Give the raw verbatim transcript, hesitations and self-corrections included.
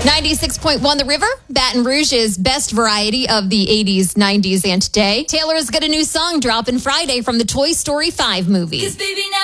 ninety-six point one The River, Baton Rouge's best variety of the eighties, nineties, and today. Taylor's got a new song dropping Friday from the Toy Story five movie.